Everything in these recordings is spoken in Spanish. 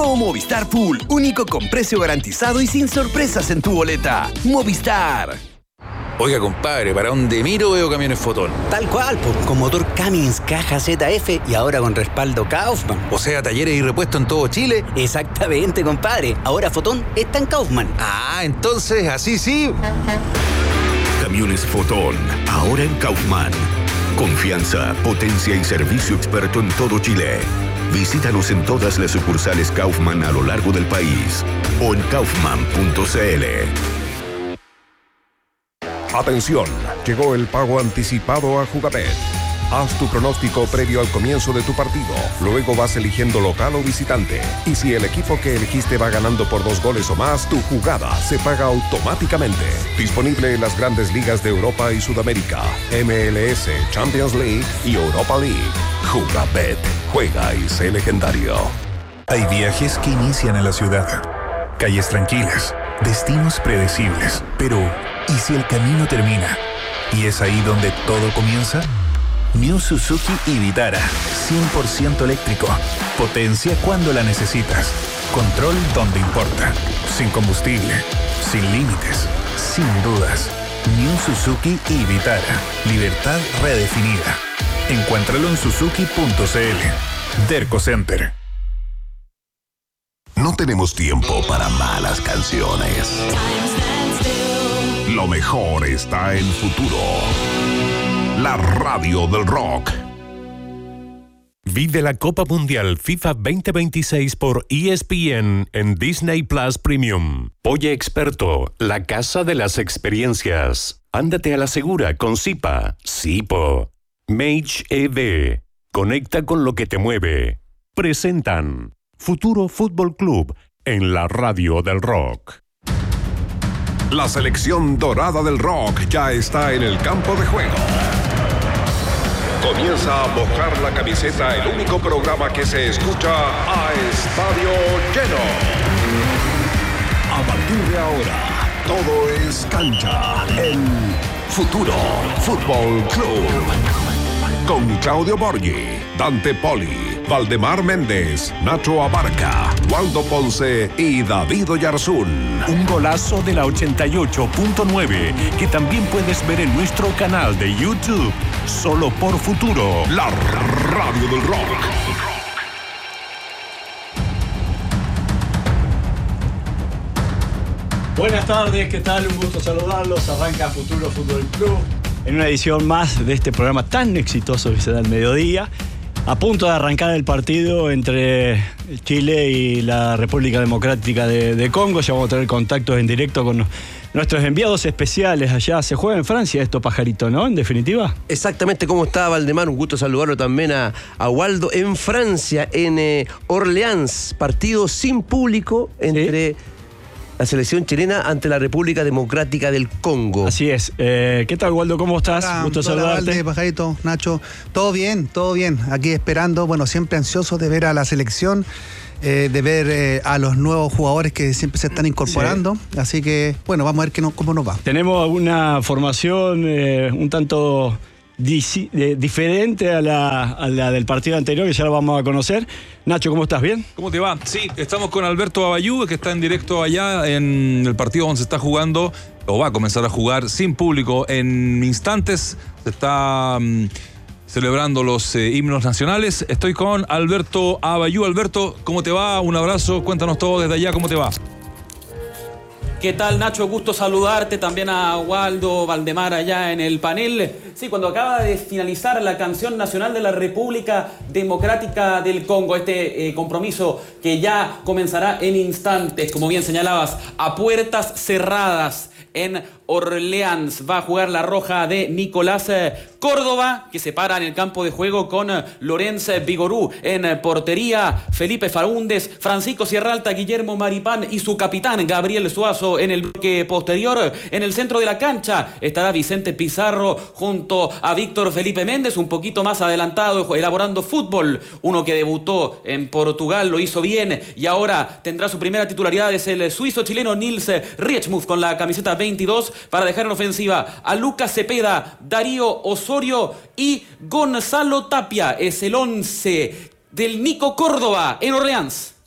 Nuevo Movistar Full, único con precio garantizado y sin sorpresas en tu boleta. Movistar. Oiga, compadre, ¿para dónde miro veo camiones Fotón? Tal cual, con motor Cummins, caja ZF y ahora con respaldo Kaufman. O sea, talleres y repuestos en todo Chile. Exactamente, compadre. Ahora Fotón está en Kaufman. Ah, entonces, así sí. Camiones Fotón, ahora en Kaufman. Confianza, potencia y servicio experto en todo Chile. Visítanos en todas las sucursales Kaufman a lo largo del país o en kaufman.cl. Atención, llegó el pago anticipado a Jugabet. Haz tu pronóstico previo al comienzo de tu partido. Luego vas eligiendo local o visitante. Y si el equipo que elegiste va ganando por 2 goles o más, tu jugada se paga automáticamente. Disponible en las grandes ligas de Europa y Sudamérica, MLS, Champions League y Europa League. Jugabet. Juega y sé legendario. Hay viajes que inician en la ciudad. Calles tranquilas, destinos predecibles. Pero, ¿y si el camino termina? ¿Y es ahí donde todo comienza? New Suzuki Vitara, 100% eléctrico. Potencia cuando la necesitas. Control donde importa. Sin combustible, sin límites, sin dudas. New Suzuki Vitara. Libertad redefinida. Encuéntralo en suzuki.cl. Derco Center. No tenemos tiempo para malas canciones. Lo mejor está en Futuro. La radio del rock. Vive la Copa Mundial FIFA 2026 por ESPN en Disney Plus Premium. Oye Experto, la casa de las experiencias. Ándate a la segura con Sipo. Mage EV. Conecta con lo que te mueve. Presentan Futuro Fútbol Club en la radio del rock. La selección dorada del rock ya está en el campo de juego. Comienza a mojar la camiseta, el único programa que se escucha a estadio lleno. A partir de ahora, todo es cancha en Futuro Fútbol Club. Con Claudio Borghi, Dante Poli, Valdemar Méndez, Nacho Abarca, Waldo Ponce y David Oyarzún. Un golazo de la 88.9 que también puedes ver en nuestro canal de YouTube. Solo por Futuro, la radio del rock. Buenas tardes, ¿qué tal? Un gusto saludarlos. Arranca Futuro Fútbol Club en una edición más de este programa tan exitoso que se da al mediodía. A punto de arrancar el partido entre Chile y la República Democrática de Congo. Ya vamos a tener contactos en directo con nuestros enviados especiales allá. Se juega en Francia esto, Pajarito, ¿no? En definitiva. Exactamente. ¿Cómo está, Valdemar? Un gusto saludarlo también a Waldo. En Francia, en Orleans, partido sin público entre... ¿Sí? La selección chilena ante la República Democrática del Congo. Así es. ¿Qué tal, Waldo? ¿Cómo estás? Hola, gusto saludarte. Valde, Pajarito, Nacho. Todo bien. Aquí esperando, bueno, siempre ansioso de ver a la selección, de ver a los nuevos jugadores que siempre se están incorporando. Sí. Así que, bueno, vamos a ver cómo nos va. Tenemos una formación un tanto diferente a la del partido anterior, que ya la vamos a conocer. Nacho, ¿cómo estás? ¿Bien? ¿Cómo te va? Sí, estamos con Alberto Abayú, que está en directo allá en el partido donde se está jugando, o va a comenzar a jugar sin público. En instantes se está celebrando los himnos nacionales. Estoy con Alberto Abayú. Alberto, ¿cómo te va? Un abrazo, cuéntanos todo desde allá, ¿cómo te va? ¿Qué tal, Nacho? Gusto saludarte, también a Waldo, Valdemar allá en el panel. Sí, cuando acaba de finalizar la canción nacional de la República Democrática del Congo, este compromiso que ya comenzará en instantes, como bien señalabas, a puertas cerradas en Orleans. Va a jugar la roja de Nicolás Córdoba, que se para en el campo de juego con Lorenz Vigorú. En portería, Felipe Faúndez, Francisco Sierra Alta, Guillermo Maripán y su capitán, Gabriel Suazo, en el bloque posterior. En el centro de la cancha estará Vicente Pizarro junto a Víctor Felipe Méndez, un poquito más adelantado, elaborando fútbol. Uno que debutó en Portugal, lo hizo bien y ahora tendrá su primera titularidad. Es el suizo-chileno Nils Riechmuth con la camiseta 22 para dejar en ofensiva a Lucas Cepeda, Darío Osorio y Gonzalo Tapia. Es el 11 del Nico Córdoba en Orleans.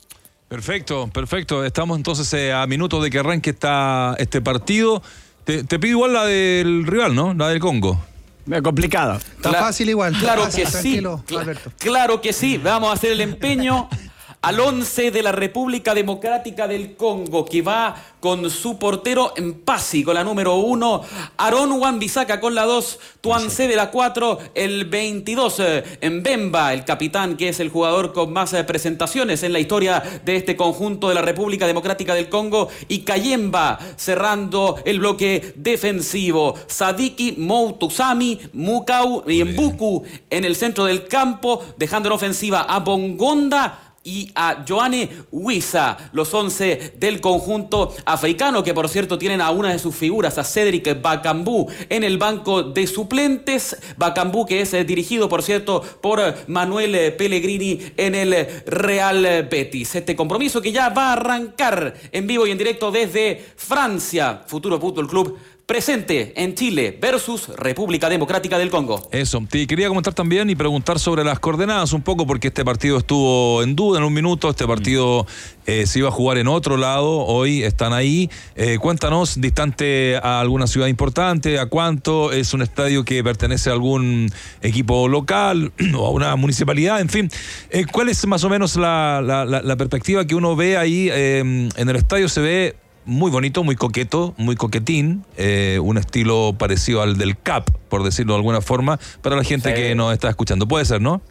Perfecto. Estamos entonces a minutos de que arranque este partido. Te pido igual la del rival, ¿no? La del Congo. Complicada. Está fácil igual. Claro fácil, que sí. tranquilo, Alberto. Claro que sí. Vamos a hacer el empeño al 11 de la República Democrática del Congo, que va con su portero Mpasi, con la número 1, Aaron Wan-Bissaka con la 2, Tuansebe la 4, el 22, Mbemba, el capitán, que es el jugador con más presentaciones en la historia de este conjunto de la República Democrática del Congo, y Kayemba cerrando el bloque defensivo, Sadiki, Moutusami, Mukau y Mbuku en el centro del campo, dejando en ofensiva a Bongonda y a Joanne Wissa, los 11 del conjunto africano, que por cierto tienen a una de sus figuras, a Cédric Bakambu, en el banco de suplentes. Bakambu, que es dirigido, por cierto, por Manuel Pellegrini en el Real Betis. Este compromiso que ya va a arrancar en vivo y en directo desde Francia. Futuro Fútbol Club presente en Chile versus República Democrática del Congo. Eso, te quería comentar también y preguntar sobre las coordenadas un poco, porque este partido estuvo en duda en un minuto. Este partido se iba a jugar en otro lado, hoy están ahí. Cuéntanos, distante a alguna ciudad importante, ¿a cuánto? ¿Es un estadio que pertenece a algún equipo local o a una municipalidad? En fin, ¿cuál es más o menos la perspectiva que uno ve ahí? En el estadio se ve muy bonito, muy coqueto, muy coquetín, un estilo parecido al del CAP, por decirlo de alguna forma, para la gente que nos está escuchando. Puede ser, ¿no?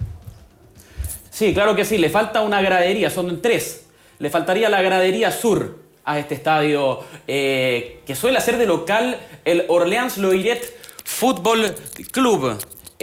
Sí, claro que sí. Le falta una gradería, son 3. Le faltaría la gradería sur a este estadio, que suele hacer de local el Orleans Loiret Football Club.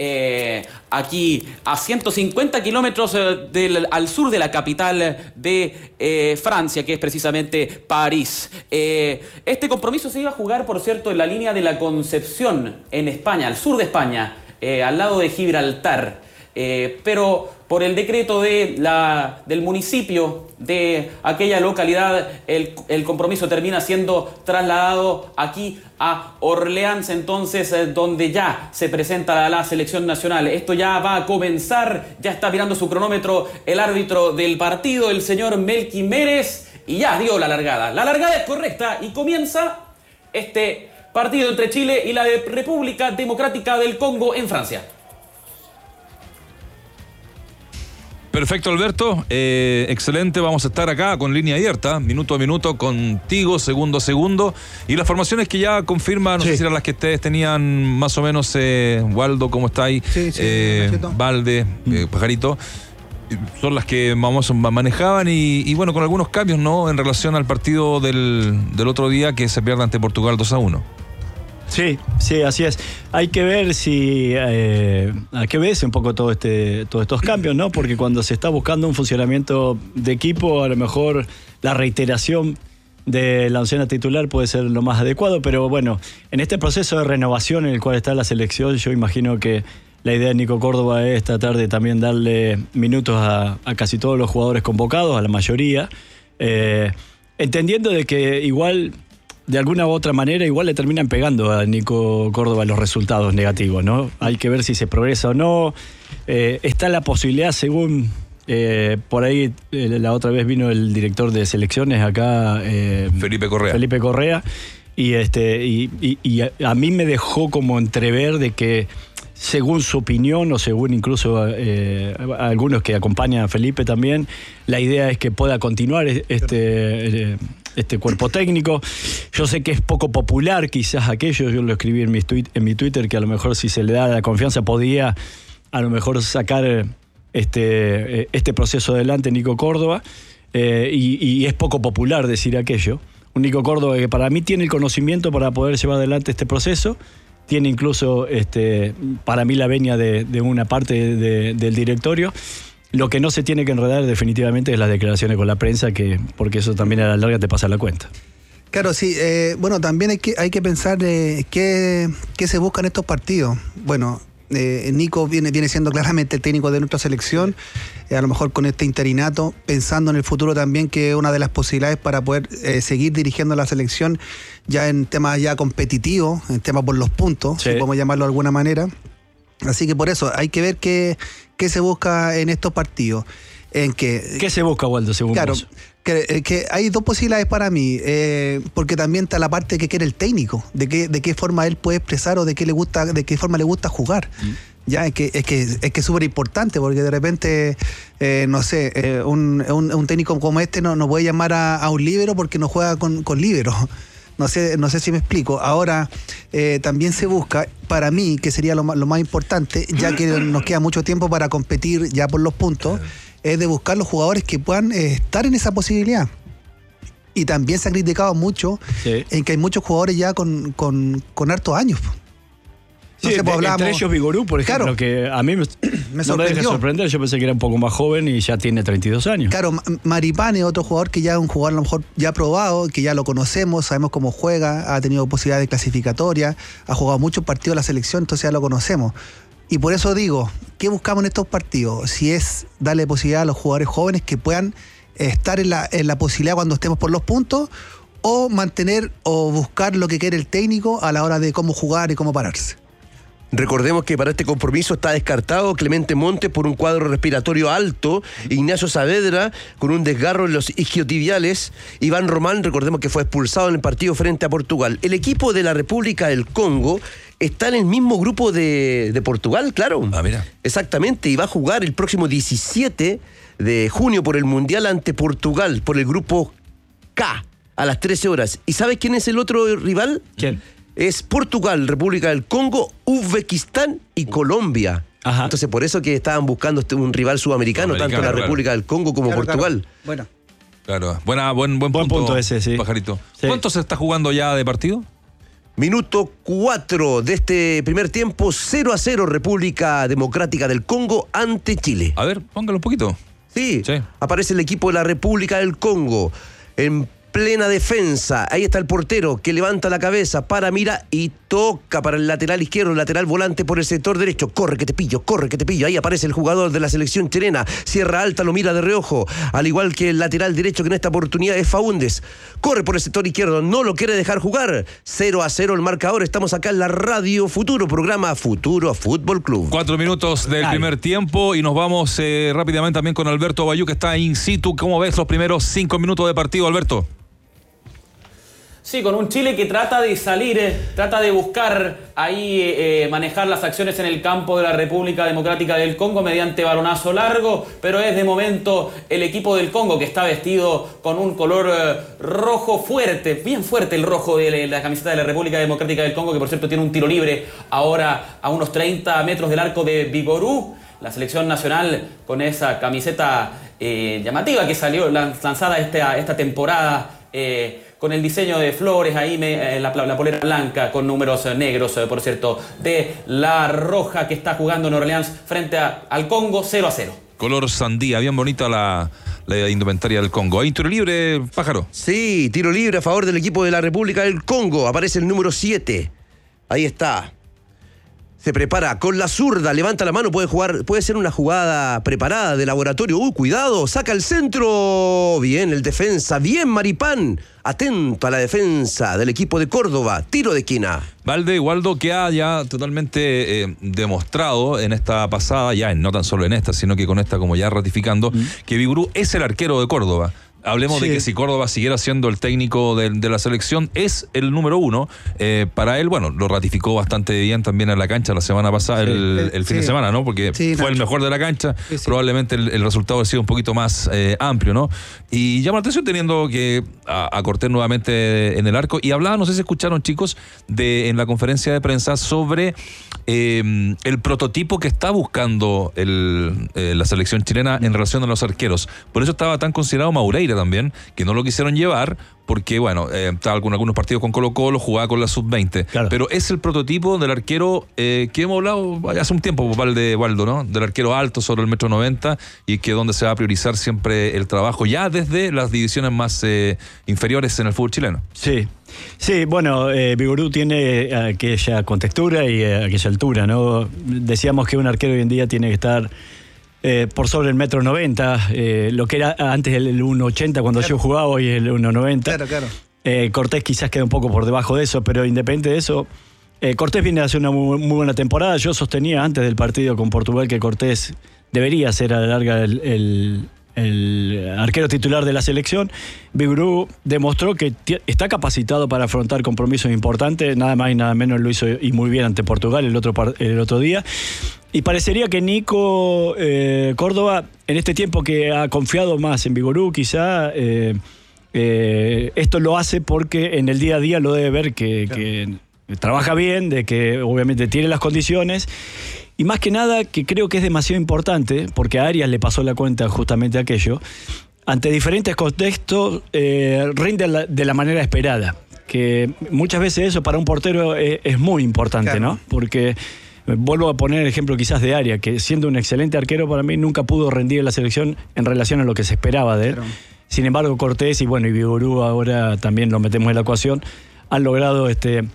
Aquí a 150 kilómetros al sur de la capital de Francia, que es precisamente París. Este compromiso se iba a jugar, por cierto, en la línea de la Concepción, en España, al sur de España, al lado de Gibraltar. Pero por el decreto del municipio de aquella localidad, el compromiso termina siendo trasladado aquí a Orleans, entonces donde ya se presenta la selección nacional. Esto ya va a comenzar, ya está mirando su cronómetro el árbitro del partido, el señor Melqui Mérez, y ya dio la largada. La largada es correcta y comienza este partido entre Chile y la República Democrática del Congo en Francia. Perfecto, Alberto, excelente. Vamos a estar acá con línea abierta, minuto a minuto, contigo, segundo a segundo. Y las formaciones que ya confirman, no sé si eran las que ustedes tenían más o menos, Waldo, ¿cómo está ahí? Sí, Valde, Pajarito, son las que vamos manejaban y bueno, con algunos cambios, ¿no? En relación al partido del otro día, que se pierde ante Portugal 2-1. Sí, así es. Hay que ver hay que ver un poco todos estos cambios, ¿no? Porque cuando se está buscando un funcionamiento de equipo, a lo mejor la reiteración de la oncena titular puede ser lo más adecuado, pero bueno, en este proceso de renovación en el cual está la selección, yo imagino que la idea de Nico Córdoba es tratar de también darle minutos a casi todos los jugadores convocados, a la mayoría, entendiendo de que igual, de alguna u otra manera, igual le terminan pegando a Nico Córdoba los resultados negativos, ¿no? Hay que ver si se progresa o no. Está la posibilidad, según por ahí la otra vez vino el director de selecciones acá, Felipe Correa, y a mí me dejó como entrever de que, según su opinión, o según incluso algunos que acompañan a Felipe también, la idea es que pueda continuar este cuerpo técnico. Yo sé que es poco popular quizás aquello, yo lo escribí en mi Twitter, que a lo mejor si se le da la confianza podía a lo mejor sacar este proceso adelante Nico Córdoba, y es poco popular decir aquello. Un Nico Córdoba que para mí tiene el conocimiento para poder llevar adelante este proceso, tiene incluso para mí la venia de una parte del directorio. Lo que no se tiene que enredar definitivamente es las declaraciones con la prensa, porque eso también a la larga te pasa la cuenta. Claro, sí. Bueno, también hay que pensar qué se busca en estos partidos. Bueno, Nico viene siendo claramente el técnico de nuestra selección, a lo mejor con este interinato, pensando en el futuro también, que es una de las posibilidades para poder seguir dirigiendo la selección ya en temas ya competitivos, en temas por los puntos, si podemos llamarlo de alguna manera. Así que por eso hay que ver qué se busca en estos partidos. en que... ¿Qué se busca, Waldo, según Claro, vos? que hay dos posibilidades para mí, porque también está la parte que quiere el técnico, de qué forma él puede expresar o de qué forma le gusta jugar. Ya, es que es súper importante, porque de repente, no sé, un técnico como este no puede llamar a un líbero porque no juega con líbero. No sé si me explico. Ahora, también se busca, para mí, que sería lo más importante, ya que nos queda mucho tiempo para competir ya por los puntos, es de buscar los jugadores que puedan estar en esa posibilidad. Y también se ha criticado mucho en que hay muchos jugadores ya con hartos años. Sí, entre ellos Vigorú, por ejemplo, claro, que a mí me deja sorprender. Yo pensé que era un poco más joven y ya tiene 32 años. Claro, Maripán es otro jugador que ya es un jugador a lo mejor ya probado, que ya lo conocemos, sabemos cómo juega, ha tenido posibilidades de clasificatoria, ha jugado muchos partidos de la selección, entonces ya lo conocemos. Y por eso digo, ¿qué buscamos en estos partidos? Si es darle posibilidad a los jugadores jóvenes que puedan estar en la posibilidad cuando estemos por los puntos, o mantener o buscar lo que quiere el técnico a la hora de cómo jugar y cómo pararse. Recordemos que para este compromiso está descartado Clemente Montes por un cuadro respiratorio alto, Ignacio Saavedra con un desgarro en los isquiotibiales, Iván Román, recordemos que fue expulsado en el partido frente a Portugal. El equipo de la República del Congo está en el mismo grupo de Portugal, claro. Ah, mira. Exactamente, y va a jugar el próximo 17 de junio por el Mundial ante Portugal, por el grupo K, a las 13 horas. ¿Y sabes quién es el otro rival? ¿Quién? Es Portugal, República del Congo, Uzbekistán y Colombia. Ajá. Entonces, por eso que estaban buscando un rival sudamericano, tanto la República del Congo como Portugal. Bueno. Claro, buen punto ese, sí. Pajarito. Sí. ¿Cuánto se está jugando ya de partido? Minuto 4 de este primer tiempo, 0-0 República Democrática del Congo ante Chile. A ver, póngalo un poquito. Sí, aparece el equipo de la República del Congo en plena defensa. Ahí está el portero que levanta la cabeza, mira y toca para el lateral izquierdo, el lateral volante por el sector derecho. Corre que te pillo. Ahí aparece el jugador de la selección chilena. Sierra Alta lo mira de reojo, al igual que el lateral derecho, que en esta oportunidad es Faúndez. Corre por el sector izquierdo, no lo quiere dejar jugar. 0-0 el marcador. Estamos acá en la Radio Futuro, programa Futuro Fútbol Club. 4 minutos del primer tiempo y nos vamos rápidamente también con Alberto Bayú, que está in situ. ¿Cómo ves los primeros 5 minutos de partido, Alberto? Sí, con un Chile que trata de salir, trata de buscar ahí manejar las acciones en el campo de la República Democrática del Congo mediante balonazo largo, pero es de momento el equipo del Congo que está vestido con un color rojo fuerte, bien fuerte el rojo de la camiseta de la República Democrática del Congo, que por cierto tiene un tiro libre ahora a unos 30 metros del arco de Vigorú. La selección nacional con esa camiseta llamativa que salió lanzada esta temporada, con el diseño de flores ahí, la polera blanca con números negros, por cierto, de la roja que está jugando en Orleans frente al Congo, 0-0. Color sandía, bien bonita la indumentaria del Congo. ¿Hay tiro libre, Pájaro? Sí, tiro libre a favor del equipo de la República del Congo. Aparece el número 7. Ahí está. Se prepara con la zurda, levanta la mano, puede ser una jugada preparada de laboratorio. Cuidado, saca el centro. Bien, el defensa, bien Maripán. Atento a la defensa del equipo de Córdoba. Tiro de esquina. Valde, Waldo, que ha ya totalmente demostrado en esta pasada, ya no tan solo en esta, sino que con esta como ya ratificando, que Vigorú es el arquero de Córdoba. Hablemos de que si Córdoba siguiera siendo el técnico de la selección, es el número 1. Para él, bueno, lo ratificó bastante bien también en la cancha la semana pasada, el fin de semana, ¿no? Porque fue el mejor de la cancha. Probablemente el resultado ha sido un poquito más amplio, ¿no? Y llama la atención teniendo que a Cortés nuevamente en el arco. Y hablaba, no sé si escucharon, chicos, en la conferencia de prensa sobre el prototipo que está buscando la selección chilena en relación a los arqueros. Por eso estaba tan considerado Maureira también, que no lo quisieron llevar porque, bueno, estaba con algunos partidos con Colo-Colo, jugaba con la sub-20. Claro. Pero es el prototipo del arquero que hemos hablado hace un tiempo, Waldo, ¿no? Del arquero alto sobre el 1,90 m, y que donde se va a priorizar siempre el trabajo, ya desde las divisiones más inferiores en el fútbol chileno. Sí, bueno, Vigorú tiene aquella contextura y aquella altura, ¿no? Decíamos que un arquero hoy en día tiene que estar por sobre el 1,90 m, lo que era antes el 1,80 cuando yo jugaba, hoy es el 1,90. Claro. Cortés quizás queda un poco por debajo de eso, pero independiente de eso, Cortés viene a hacer una muy buena temporada. Yo sostenía antes del partido con Portugal que Cortés debería ser a la larga el el arquero titular de la selección, Vigurú demostró que está capacitado para afrontar compromisos importantes, nada más y nada menos lo hizo y muy bien ante Portugal el otro día. Y parecería que Nico Córdoba, en este tiempo que ha confiado más en Vigurú, quizá esto lo hace porque en el día a día lo debe ver que trabaja bien, de que obviamente tiene las condiciones. Y más que nada, que creo que es demasiado importante, porque a Arias le pasó la cuenta justamente aquello, ante diferentes contextos rinde de la manera esperada. Que muchas veces eso para un portero es muy importante, claro, ¿no? Porque vuelvo a poner el ejemplo quizás de Arias, que siendo un excelente arquero para mí nunca pudo rendir en la selección en relación a lo que se esperaba de él. Claro. Sin embargo, Cortés y Vigurú ahora también lo metemos en la ecuación, han logrado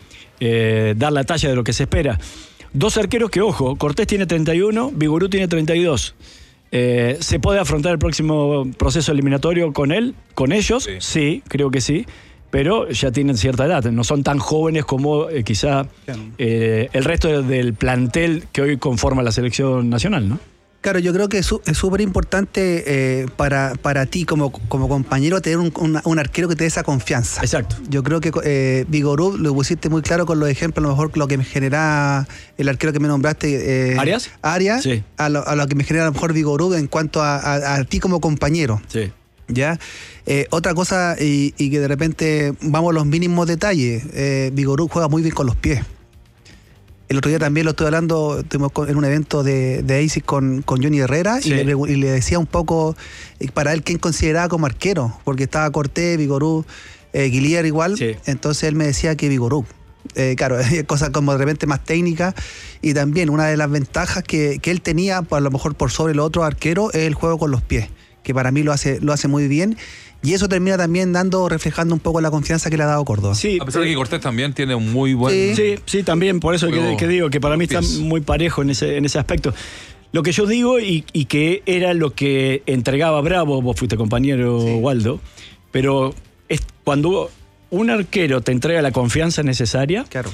dar la talla de lo que se espera. Dos arqueros que, ojo, Cortés tiene 31, Vigurú tiene 32. ¿Se puede afrontar el próximo proceso eliminatorio con ellos? Sí, creo que sí, pero ya tienen cierta edad, no son tan jóvenes como quizá el resto del plantel que hoy conforma la selección nacional, ¿no? Claro, yo creo que es súper importante para ti como compañero tener un arquero que te dé esa confianza. Exacto. Yo creo que Vigurú lo pusiste muy claro con los ejemplos, a lo mejor lo que me genera el arquero que me nombraste. ¿Arias? Sí. A lo que me genera a lo mejor Vigurú en cuanto a ti como compañero. Sí. ¿Ya? Otra cosa, y que de repente vamos a los mínimos detalles, Vigurú juega muy bien con los pies. El otro día también lo estuve hablando, estuvimos en un evento de ASIC con Johnny Herrera, sí, y le decía un poco para él quién consideraba como arquero, porque estaba Cortés, Vigurú, Guillier igual, sí. Entonces él me decía que Vigurú. Claro, cosas como de repente más técnicas, y también una de las ventajas que él tenía, a lo mejor por sobre los otros arqueros, es el juego con los pies, que para mí lo hace muy bien. Y eso termina también reflejando un poco la confianza que le ha dado Córdoba. Sí, a pesar de que Cortés también tiene un muy buen... Sí, también, por eso que digo que para mí está muy parejo en ese aspecto. Lo que yo digo, y que era lo que entregaba Bravo, vos fuiste compañero, Waldo, pero es cuando un arquero te entrega la confianza necesaria, claro,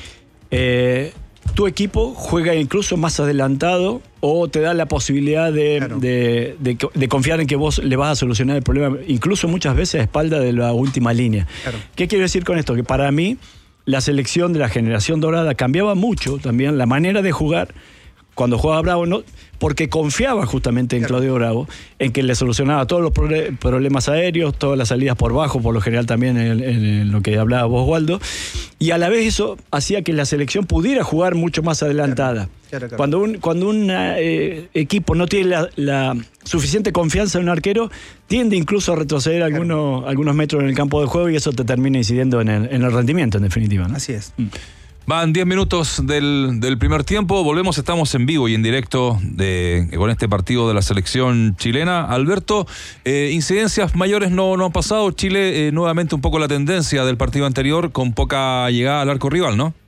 tu equipo juega incluso más adelantado o te da la posibilidad de confiar en que vos le vas a solucionar el problema, incluso muchas veces a espalda de la última línea. Claro. ¿Qué quiero decir con esto? Que para mí la selección de la generación dorada cambiaba mucho también la manera de jugar cuando jugaba Bravo, ¿no? Porque confiaba justamente en Claudio Bravo, en que le solucionaba todos los problemas aéreos, todas las salidas por bajo, por lo general también en lo que hablaba vos, Waldo, y a la vez eso hacía que la selección pudiera jugar mucho más adelantada. Claro. Cuando un equipo no tiene la suficiente confianza en un arquero, tiende incluso a retroceder algunos metros en el campo de juego, y eso te termina incidiendo en el rendimiento, en definitiva, ¿no? Así es. Van 10 minutos del primer tiempo, volvemos, estamos en vivo y en directo con este partido de la selección chilena. Alberto, incidencias mayores no han pasado. Chile nuevamente un poco la tendencia del partido anterior, con poca llegada al arco rival, ¿no?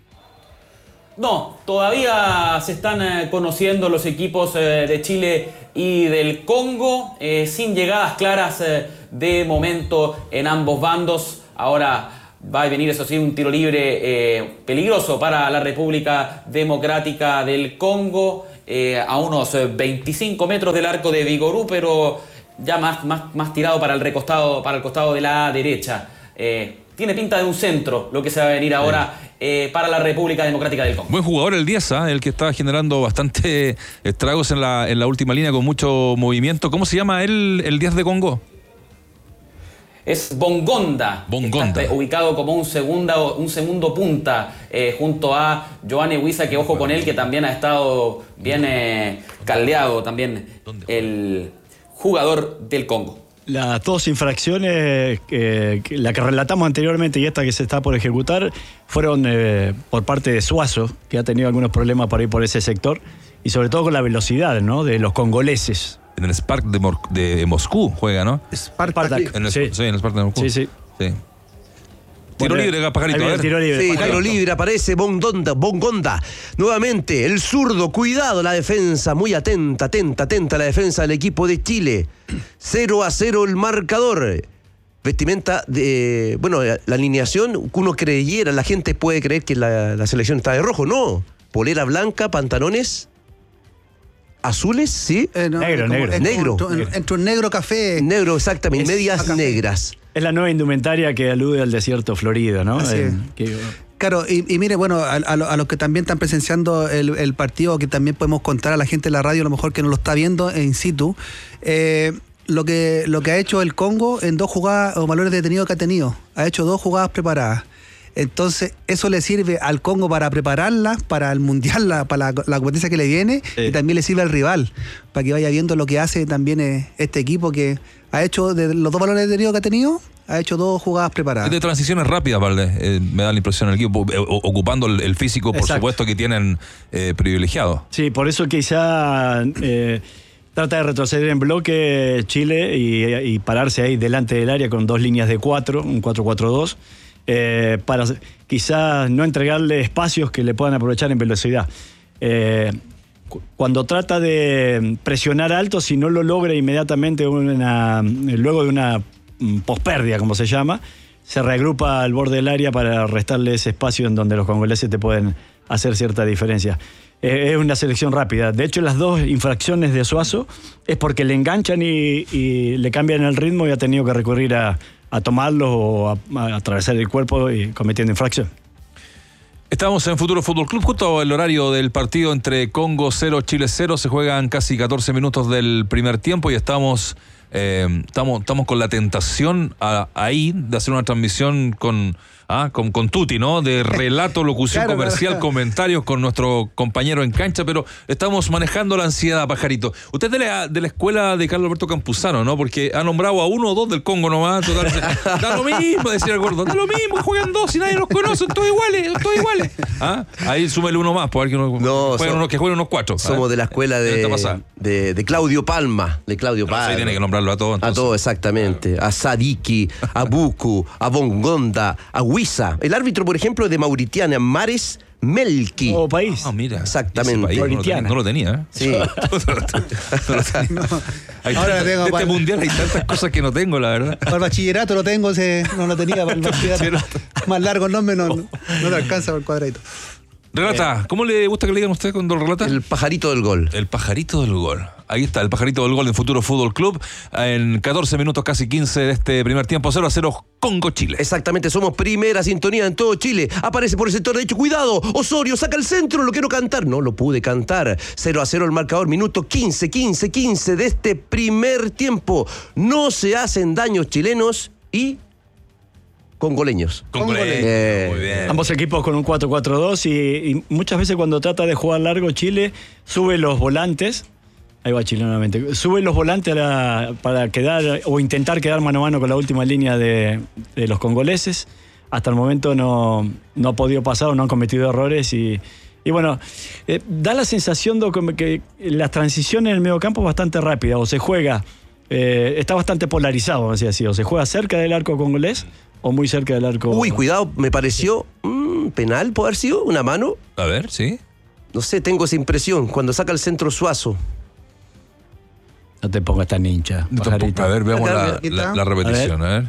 No, todavía se están conociendo los equipos de Chile y del Congo, sin llegadas claras de momento en ambos bandos. Ahora va a venir, eso sí, un tiro libre peligroso para la República Democrática del Congo, a unos 25 metros del arco de Vigurú, pero ya más tirado para el costado de la derecha. Tiene pinta de un centro lo que se va a venir ahora para la República Democrática del Congo. Buen jugador el Díaz, el que está generando bastante estragos en la última línea con mucho movimiento. ¿Cómo se llama el Díaz de Congo? Es Bongonda. Está ubicado como un segundo punta junto a Joanne Huiza, que ojo con él, que también ha estado bien caldeado también el jugador del Congo. Las dos infracciones, la que relatamos anteriormente y esta que se está por ejecutar, fueron por parte de Suazo, que ha tenido algunos problemas para ir por ese sector, y sobre todo con la velocidad, ¿no?, de los congoleses. En el Spark de Moscú juega, ¿no? Spartak. En el Spark de Moscú. Sí. Tiro libre, Pajarito. Tiro libre, aparece Bongonda. Nuevamente, el zurdo, cuidado la defensa, muy atenta la defensa del equipo de Chile. 0-0 el marcador. Vestimenta de... Bueno, la alineación, uno creyera, la gente puede creer que la selección está de rojo. No, polera blanca, pantalones azules, ¿sí? No, negro. Entre un negro café. Negro, exactamente, medias negras. Es la nueva indumentaria que alude al desierto florido, ¿no? Claro, y mire, bueno, a los que también están presenciando el partido, que también podemos contar a la gente de la radio, a lo mejor que no lo está viendo in situ, lo que ha hecho el Congo en 2 jugadas o valores detenidos que ha tenido. Ha hecho 2 jugadas preparadas. Entonces, eso le sirve al Congo para prepararla, para el Mundial, para la competencia que le viene, y también le sirve al rival, para que vaya viendo lo que hace también este equipo que ha hecho, de los 2 valores detenidos que ha tenido, ha hecho 2 jugadas preparadas. Es de transiciones rápidas, Valde, me da la impresión el equipo, ocupando el físico, por supuesto, que tienen privilegiado. Sí, por eso quizá trata de retroceder en bloque Chile y pararse ahí delante del área con 2 líneas de 4, un 4-4-2. Para quizás no entregarle espacios que le puedan aprovechar en velocidad. Cuando trata de presionar alto, si no lo logra inmediatamente luego de una pospérdida, como se llama, se reagrupa al borde del área para restarle ese espacio en donde los congoleses te pueden hacer cierta diferencia. Es una selección rápida. De hecho, las 2 infracciones de Suazo es porque le enganchan y le cambian el ritmo y ha tenido que recurrir a tomarlos o a atravesar el cuerpo y cometiendo infracción. Estamos en Futuro Fútbol Club, justo el horario del partido entre Congo 0, Chile 0. Se juegan casi 14 minutos del primer tiempo y estamos con la tentación ahí de hacer una transmisión con Tuti, ¿no? De relato, locución comercial, comentarios con nuestro compañero en cancha, pero estamos manejando la ansiedad, Pajarito. Usted es de la escuela de Carlos Alberto Campuzano, ¿no? Porque ha nombrado a 1 o 2 del Congo nomás. Total, da lo mismo, decía el gordo. Da lo mismo, juegan 2 y nadie los conoce, todos iguales. Ahí súmele 1 más, por que jueguen unos 4. Somos de la escuela de Claudio Palma. De Claudio Palma. Ahí tiene que nombrarlo a todos. A todos, exactamente. A Sadiki, a Buku, a Bongonda, a Huiza. El árbitro, por ejemplo, de Mauritania, Mares Melki. País. Mira. Exactamente. País, no lo tenía. Sí. Ahora tengo este mundial hay tantas cosas que no tengo, la verdad. Para el bachillerato lo tengo, no lo tenía para el bachillerato. Más largo el nombre, no le alcanza por el cuadradito. Relata, ¿cómo le gusta que le digan a usted cuando relata? El pajarito del gol. El pajarito del gol. Ahí está, el pajarito del gol en Futuro Fútbol Club. En 14 minutos, casi 15 de este primer tiempo, 0-0 Congo-Chile. Exactamente, somos primera sintonía en todo Chile. Aparece por el sector derecho, cuidado, Osorio saca el centro, lo quiero cantar. No lo pude cantar. 0-0 el marcador, minuto 15 de este primer tiempo. No se hacen daños chilenos y congoleños. Muy bien. Ambos equipos con un 4-4-2 y muchas veces cuando trata de jugar largo Chile sube los volantes. Ahí va Chile nuevamente. Sube los volantes para quedar o intentar quedar mano a mano con la última línea de los congoleses. Hasta el momento no ha podido pasar o no han cometido errores y bueno, da la sensación de que la transición en el mediocampo es bastante rápida o se juega, está bastante polarizado, vamos a decir así, o se juega cerca del arco congolés o muy cerca del arco. Uy, cuidado, me pareció penal, ¿puede haber sido? ¿Una mano? A ver, sí. No sé, tengo esa impresión. Cuando saca el centro Suazo. No te pongas tan hincha, pajarito. A ver, veamos la repetición, a ver.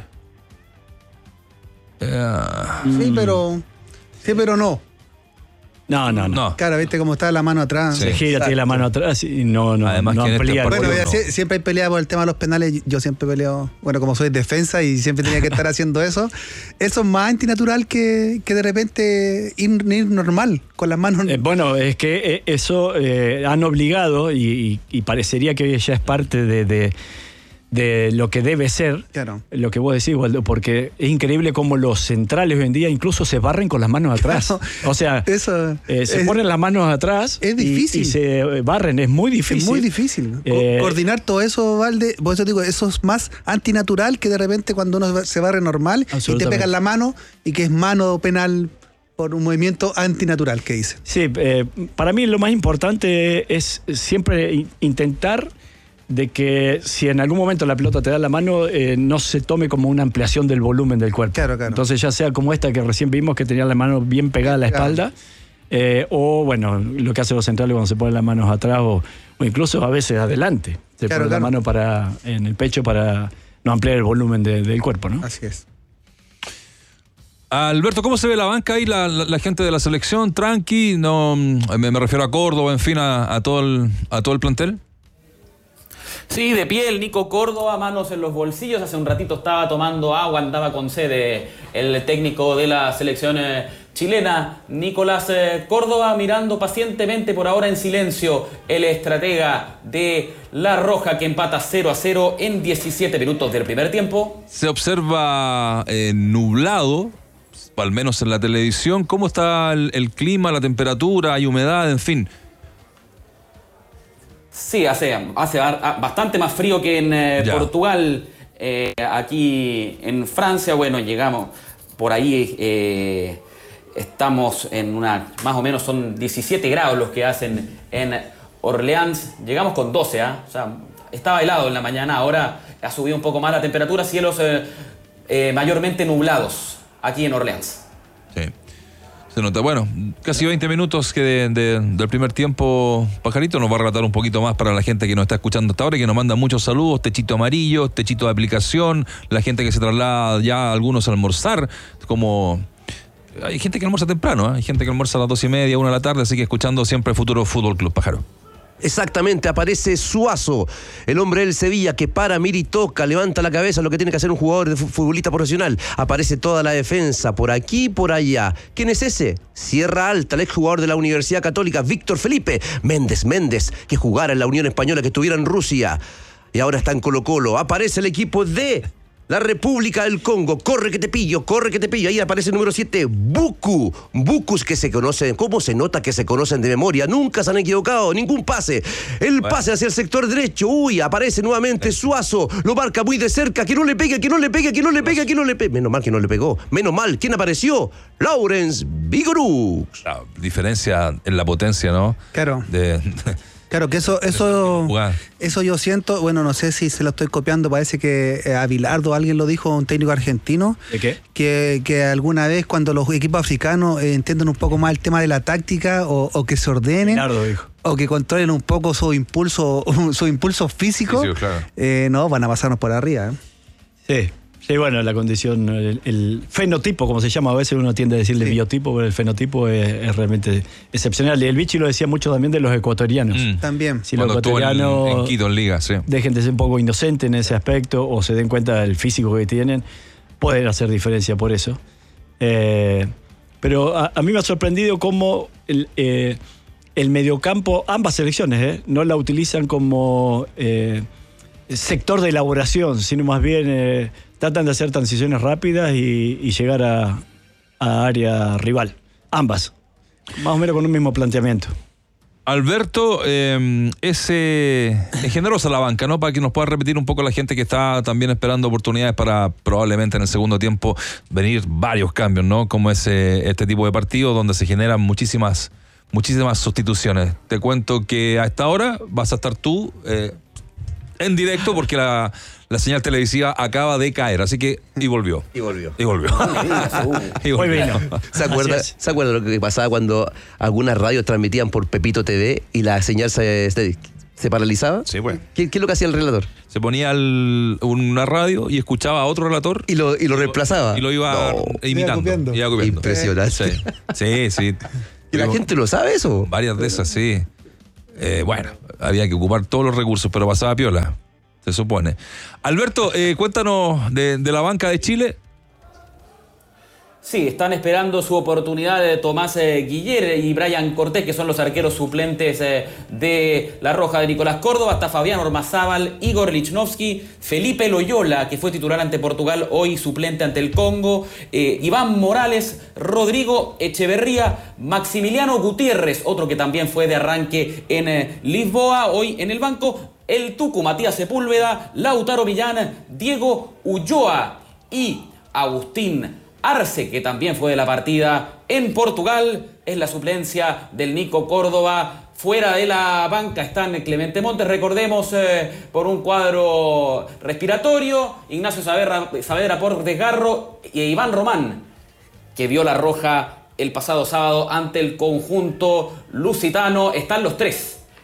Sí, pero no. No. Claro, viste cómo está la mano atrás. Se gira, tiene la mano atrás y no Además no que amplía. Bueno, siempre hay pelea por el tema de los penales. Yo siempre he peleado, bueno, como soy defensa y siempre tenía que estar haciendo eso. Eso es más antinatural que de repente ir normal, con las manos. Bueno, es que eso han obligado y parecería que ya es parte de lo que debe ser, claro, lo que vos decís, Waldo, porque es increíble cómo los centrales hoy en día incluso se barren con las manos atrás. Claro, o sea, se ponen las manos atrás es difícil. Y se barren, es muy difícil. Es muy difícil. Coordinar todo eso, Valde, por eso digo, eso es más antinatural que de repente cuando uno se barre normal y te pegan la mano y que es mano penal por un movimiento antinatural, que dice. Sí, para mí lo más importante es siempre intentar de que si en algún momento la pelota te da la mano, no se tome como una ampliación del volumen del cuerpo. Claro. Entonces ya sea como esta que recién vimos, que tenía la mano bien pegada a la espalda, o bueno, lo que hacen los centrales cuando se ponen las manos atrás o incluso a veces adelante. Se pone la mano en el pecho para no ampliar el volumen del cuerpo, ¿no? Así es. Alberto, ¿cómo se ve la banca ahí, la gente de la selección? ¿Tranqui? No, me refiero a Córdoba, en fin, a todo el plantel. Sí, de pie el Nico Córdoba, manos en los bolsillos. Hace un ratito estaba tomando agua, andaba con sed el técnico de la selección chilena, Nicolás Córdoba, mirando pacientemente por ahora en silencio el estratega de La Roja, que empata 0-0 en 17 minutos del primer tiempo. Se observa nublado, al menos en la televisión. ¿Cómo está el clima, la temperatura? ¿Hay humedad? En fin. Sí, hace bastante más frío que en Portugal. Aquí en Francia, bueno, llegamos por ahí, estamos en más o menos son 17 grados los que hacen en Orleans. Llegamos con 12, o sea, estaba helado en la mañana, ahora ha subido un poco más la temperatura, cielos mayormente nublados aquí en Orleans. Sí. Se nota, bueno, casi 20 minutos que del primer tiempo. Pajarito nos va a relatar un poquito más para la gente que nos está escuchando hasta ahora y que nos manda muchos saludos. Techito amarillo, techito de aplicación, la gente que se traslada ya algunos a almorzar, como... Hay gente que almuerza temprano, hay gente que almuerza a las 2:30, 1 de la tarde, así que escuchando siempre Futuro Fútbol Club, Pájaro. Exactamente, aparece Suazo, el hombre del Sevilla que para, mira y toca, levanta la cabeza, lo que tiene que hacer un jugador de futbolista profesional. Aparece toda la defensa, por aquí y por allá. ¿Quién es ese? Sierra Alta, el exjugador de la Universidad Católica, Víctor Felipe Méndez, que jugara en la Unión Española, que estuviera en Rusia y ahora está en Colo-Colo. Aparece el equipo de la República del Congo, corre que te pillo, ahí aparece el número 7, Bucus que se conocen, ¿cómo se nota que se conocen de memoria? Nunca se han equivocado, ningún pase, pase hacia el sector derecho, aparece nuevamente Suazo, lo marca muy de cerca, que no le pegue, menos mal que no le pegó, menos mal, ¿quién apareció? Lawrence Vigorux. La diferencia en la potencia, ¿no? Claro. Claro, que eso yo siento, bueno, no sé si se lo estoy copiando, parece que a Bilardo alguien lo dijo, un técnico argentino. ¿De qué? Que alguna vez cuando los equipos africanos entienden un poco más el tema de la táctica o que se ordenen. Bilardo dijo. O que controlen un poco su impulso físico, claro. No, van a pasarnos por arriba. Sí, bueno, la condición, el fenotipo, como se llama, a veces uno tiende a decirle biotipo, pero el fenotipo es realmente excepcional. Y el Vichy lo decía mucho también de los ecuatorianos. También. Si los ecuatorianos en Quito, en Liga, sí. Dejen de ser un poco inocentes en ese aspecto o se den cuenta del físico que tienen, pueden hacer diferencia por eso. Pero a mí me ha sorprendido cómo el mediocampo, ambas selecciones, no la utilizan como sector de elaboración, sino más bien tratan de hacer transiciones rápidas y llegar a área rival. Ambas. Más o menos con un mismo planteamiento. Alberto, es generosa la banca, ¿no? Para que nos pueda repetir un poco la gente que está también esperando oportunidades para probablemente en el segundo tiempo venir varios cambios, ¿no? Como es este tipo de partido donde se generan muchísimas sustituciones. Te cuento que a esta hora vas a estar tú en directo porque la señal televisiva acaba de caer, así que y volvió. Muy bien. ¿Se acuerda lo que pasaba cuando algunas radios transmitían por Pepito TV y la señal se paralizaba? Sí, pues. ¿Qué es lo que hacía el relator? Se ponía una radio y escuchaba a otro relator y lo reemplazaba. Y lo iba imitando. Iba copiando. Impresionante. Sí. ¿Y la gente lo sabe eso? Varias de esas, sí. Bueno, había que ocupar todos los recursos, pero pasaba piola, se supone. Alberto, cuéntanos de la banca de Chile. Sí, están esperando su oportunidad de Tomás Guiller y Brian Cortés, que son los arqueros suplentes de La Roja de Nicolás Córdoba. Está Fabián Ormazábal, Igor Lichnowsky, Felipe Loyola, que fue titular ante Portugal, hoy suplente ante el Congo, Iván Morales, Rodrigo Echeverría, Maximiliano Gutiérrez, otro que también fue de arranque en Lisboa, hoy en el banco, el Tucu Matías Sepúlveda, Lautaro Millán, Diego Ulloa y Agustín Arce, que también fue de la partida en Portugal. Es la suplencia del Nico Córdoba. Fuera de la banca están Clemente Montes, recordemos, por un cuadro respiratorio, Ignacio Saavedra por desgarro y Iván Román, que vio La Roja el pasado sábado ante el conjunto lusitano. Están los tres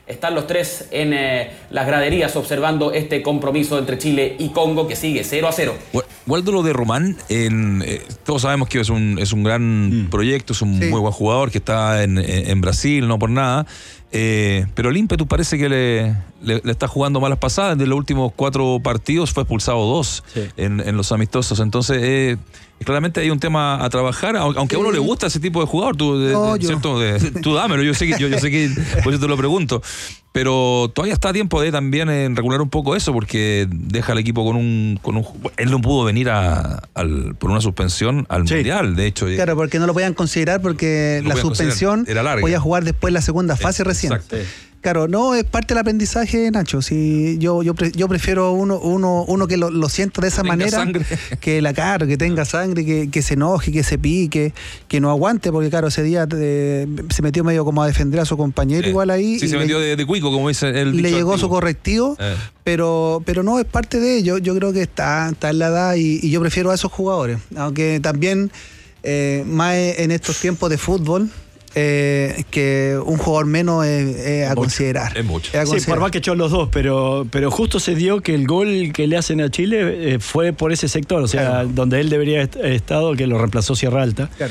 Están los tres en las graderías observando este compromiso entre Chile y Congo, que sigue 0-0. Waldo, lo de Román, todos sabemos que es un gran proyecto, es un muy buen jugador que está en Brasil, no por nada. Pero el ímpetu parece que le está jugando malas pasadas. De los últimos 4 partidos fue expulsado 2 en los amistosos. Entonces, claramente hay un tema a trabajar, aunque a uno le gusta ese tipo de jugador. Tú dámelo, yo sé que por eso te lo pregunto. Pero todavía está a tiempo de también en regular un poco eso, porque deja al equipo con un él no pudo venir por una suspensión al Mundial, de hecho. Claro, porque no lo podían considerar porque la suspensión era larga. Podía jugar después la segunda fase recién. Exacto. Claro, no, es parte del aprendizaje, Nacho. Sí, yo prefiero uno que lo sienta de esa manera, que tenga sangre, que se enoje, que se pique, que no aguante, porque claro, ese día se metió medio como a defender a su compañero igual ahí. Sí, se metió de cuico, como dice el le llegó antiguo. Su correctivo, pero no, es parte de ello. Yo creo que está en la edad y yo prefiero a esos jugadores, aunque también más en estos tiempos de fútbol. Que un jugador menos es a considerar. Es mucho. Sí, por más que echó los dos, pero justo se dio que el gol que le hacen a Chile fue por ese sector, o sea, donde él debería haber estado, que lo reemplazó Sierra Alta. Claro.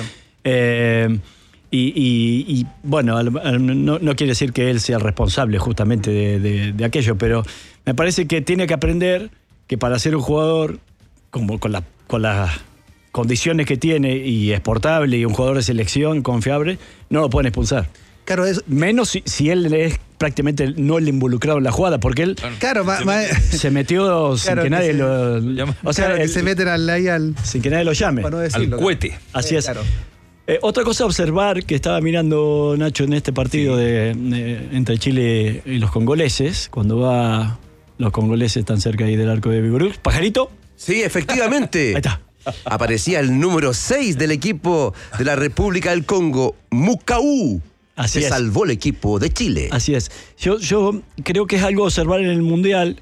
Y bueno, no quiere decir que él sea el responsable justamente de aquello, pero me parece que tiene que aprender que para ser un jugador como con las condiciones que tiene y exportable y un jugador de selección confiable, no lo pueden expulsar. Claro, menos si él es prácticamente no el involucrado en la jugada, porque él se metió sin que nadie lo llame. O sea, que se meten sin que nadie lo llame. Para no decirlo, al cohete. Así es. Claro. Otra cosa a observar que estaba mirando Nacho en este partido entre Chile y los congoleses, cuando los congoleses están cerca ahí del arco de Vigorux. ¿Pajarito? Sí, efectivamente. Ahí está. Aparecía el número 6 del equipo de la República del Congo, Mukau. Así se es. salvó el equipo de Chile. Así es. Yo creo que es algo a observar en el Mundial,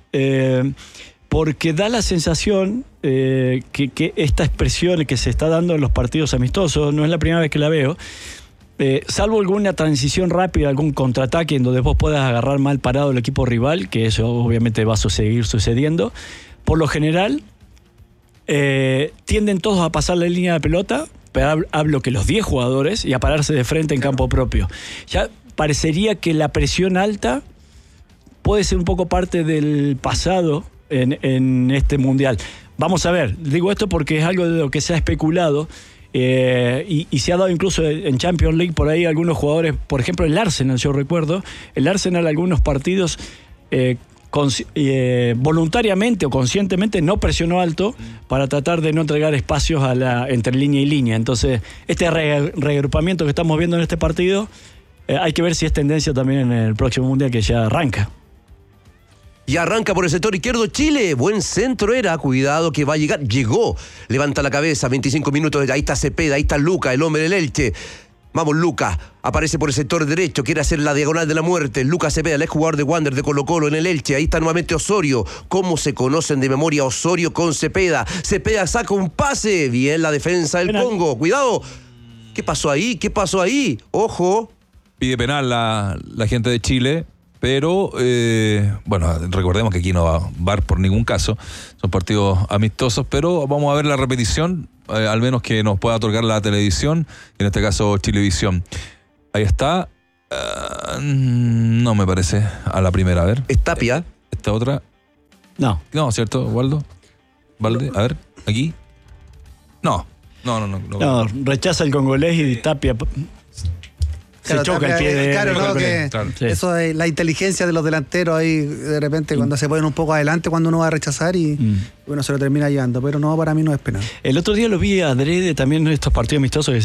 porque da la sensación que esta expresión que se está dando en los partidos amistosos, no es la primera vez que la veo, salvo alguna transición rápida, algún contraataque en donde vos puedas agarrar mal parado el equipo rival, que eso obviamente va a seguir sucediendo. Por lo general, tienden todos a pasar la línea de pelota, pero hablo que los 10 jugadores, y a pararse de frente en campo propio. Ya parecería que la presión alta puede ser un poco parte del pasado en este Mundial. Vamos a ver, digo esto porque es algo de lo que se ha especulado y se ha dado incluso en Champions League por ahí algunos jugadores, por ejemplo el Arsenal, yo recuerdo, el Arsenal algunos partidos voluntariamente o conscientemente no presionó alto para tratar de no entregar espacios entre línea y línea. Entonces, este reagrupamiento que estamos viendo en este partido, hay que ver si es tendencia también en el próximo Mundial que ya arranca. Y arranca por el sector izquierdo Chile. Buen centro era. Cuidado que va a llegar. Llegó. Levanta la cabeza. 25 minutos. Ahí está Cepeda. Ahí está Luca, el hombre del Elche. Vamos, Luca. Aparece por el sector derecho. Quiere hacer la diagonal de la muerte. Lucas Cepeda, el exjugador de Wander, de Colo-Colo en el Elche. Ahí está nuevamente Osorio. ¿Cómo se conocen de memoria Osorio con Cepeda? Cepeda saca un pase. Bien la defensa del Congo. Cuidado. ¿Qué pasó ahí? ¿Qué pasó ahí? Ojo. Pide penal la gente de Chile. Pero, bueno, recordemos que aquí no va a VAR por ningún caso. Son partidos amistosos, pero vamos a ver la repetición, al menos que nos pueda otorgar la televisión, en este caso Chilevisión. Ahí está. No me parece a la primera. A ver. ¿Es Tapia? Esta otra. No. No, ¿cierto, Waldo? ¿Valde? A ver, aquí. No, rechaza el congolés y Tapia... Se choca el pie de... Claro, eso es la inteligencia de los delanteros ahí, de repente, cuando se ponen un poco adelante, cuando uno va a rechazar y bueno, se lo termina llevando. Pero no, para mí no es penal. El otro día lo vi adrede también en estos partidos amistosos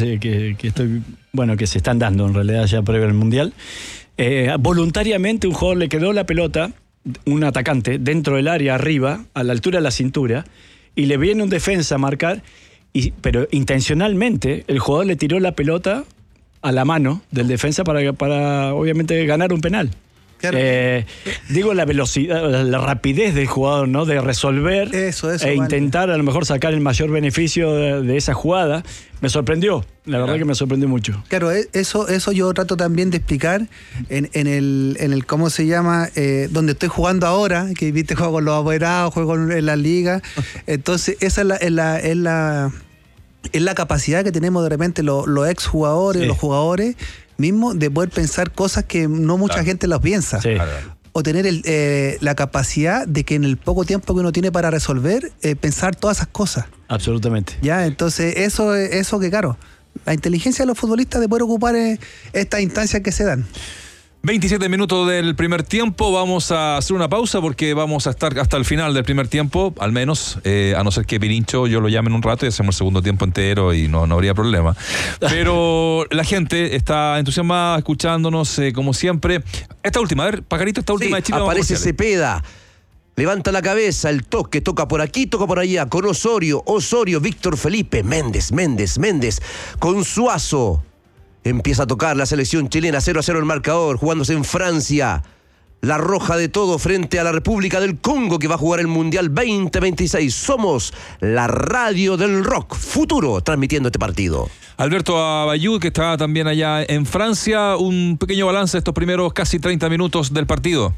que se están dando en realidad ya previo al Mundial. Voluntariamente un jugador le quedó la pelota, un atacante, dentro del área arriba, a la altura de la cintura, y le viene un defensa a marcar, pero intencionalmente el jugador le tiró la pelota a la mano del defensa para obviamente ganar un penal. Claro. Digo, la velocidad, la rapidez del jugador, ¿no? De resolver intentar a lo mejor sacar el mayor beneficio de esa jugada. Me sorprendió, la verdad que me sorprendió mucho. Claro, eso yo trato también de explicar en el ¿cómo se llama? Donde estoy jugando ahora, que viste, juego con los apoderados, juego en la liga. Entonces, esa es la capacidad que tenemos de repente los exjugadores, los jugadores mismos, de poder pensar cosas que no mucha gente las piensa. Sí. O tener la capacidad de que en el poco tiempo que uno tiene para resolver, pensar todas esas cosas. Absolutamente. Ya, entonces eso que claro, la inteligencia de los futbolistas de poder ocupar estas instancias que se dan. 27 minutos del primer tiempo, vamos a hacer una pausa porque vamos a estar hasta el final del primer tiempo, al menos, a no ser que Pirincho yo lo llame en un rato y hacemos el segundo tiempo entero y no habría problema. Pero la gente está entusiasmada, escuchándonos, como siempre. Esta última, a ver, Pajarito, esta última de Chile. Aparece Cepeda, levanta la cabeza, el toque, toca por aquí, toca por allá, con Osorio, Víctor Felipe, Méndez, con Suazo. Empieza a tocar la selección chilena, 0-0 el marcador, jugándose en Francia. La roja de todo frente a la República del Congo, que va a jugar el Mundial 2026. Somos la radio del rock, Futuro, transmitiendo este partido. Alberto Abayú, que está también allá en Francia. Un pequeño balance de estos primeros casi 30 minutos del partido.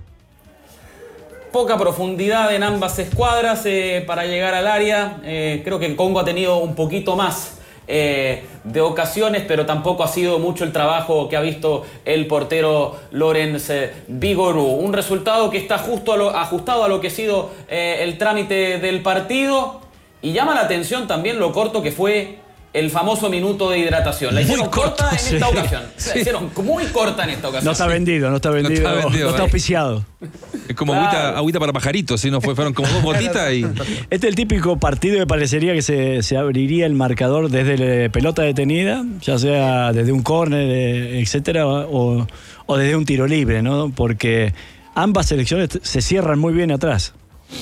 Poca profundidad en ambas escuadras para llegar al área. Creo que el Congo ha tenido un poquito más de ocasiones, pero tampoco ha sido mucho el trabajo que ha visto el portero Laurent Vigouroux. Un resultado que está ajustado a lo que ha sido el trámite del partido, y llama la atención también lo corto que fue el famoso minuto de hidratación. La hicieron corta en esta ocasión. La hicieron muy corta en esta ocasión. No está vendido, no está auspiciado. Es como agüita para pajaritos, ¿sí? Fueron como 2 gotitas y... Este es el típico partido que parecería que se abriría el marcador desde la pelota detenida, ya sea desde un córner, etcétera, o desde un tiro libre, ¿no? Porque ambas selecciones se cierran muy bien atrás.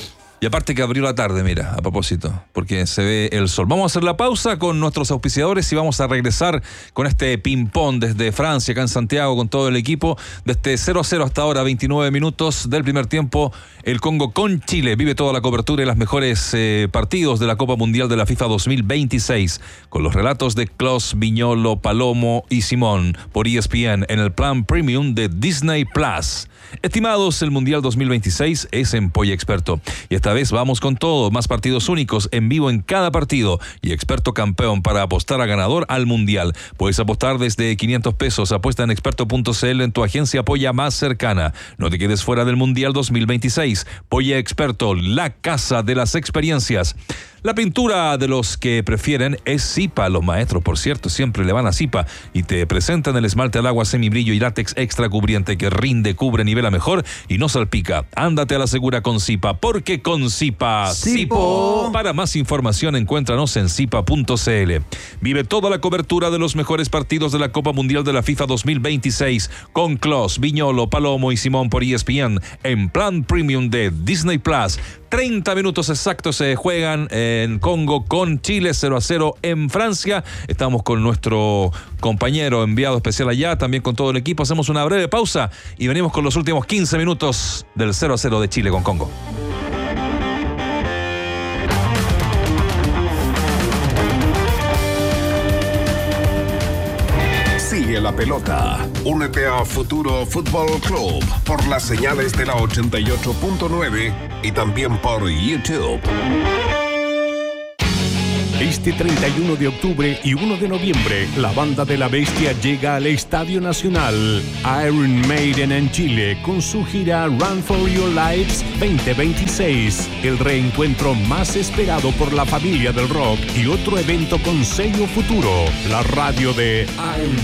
Y aparte que abrió la tarde, mira, a propósito, porque se ve el sol. Vamos a hacer la pausa con nuestros auspiciadores y vamos a regresar con este ping-pong desde Francia, acá en Santiago, con todo el equipo. Desde 0-0 hasta ahora, 29 minutos del primer tiempo, el Congo con Chile. Vive toda la cobertura y los mejores partidos de la Copa Mundial de la FIFA 2026, con los relatos de Klaus, Viñolo, Palomo y Simón, por ESPN, en el plan premium de Disney Plus. Estimados, el Mundial 2026 es en Polla Experto. Y esta vez vamos con todo, más partidos únicos en vivo en cada partido y experto campeón para apostar a ganador al Mundial. Puedes apostar desde 500 pesos. Apuesta en experto.cl en tu agencia Polla más cercana. No te quedes fuera del Mundial 2026. Polla Experto, la casa de las experiencias. La pintura de los que prefieren es Zipa. Los maestros, por cierto, siempre le van a Zipa y te presentan el esmalte al agua semibrillo y látex extra cubriente que rinde, cubre, nivela mejor y no salpica. Ándate a la segura con Zipa, porque con Zipa, Zipo. Para más información, encuéntranos en zipa.cl. Vive toda la cobertura de los mejores partidos de la Copa Mundial de la FIFA 2026 con Klaus, Viñolo, Palomo y Simón por ESPN en plan premium de Disney Plus. 30 minutos exactos se juegan en Congo con Chile, 0-0 en Francia. Estamos con nuestro compañero enviado especial allá, también con todo el equipo. Hacemos una breve pausa y venimos con los últimos 15 minutos del 0-0 de Chile con Congo. Sigue la pelota. Únete a Futuro Fútbol Club por las señales de la 88.9 y también por YouTube. Este 31 de octubre y 1 de noviembre, la Banda de la Bestia llega al Estadio Nacional Iron Maiden en Chile con su gira Run for Your Lives 2026. El reencuentro más esperado por la familia del rock y otro evento con sello Futuro, la radio de Iron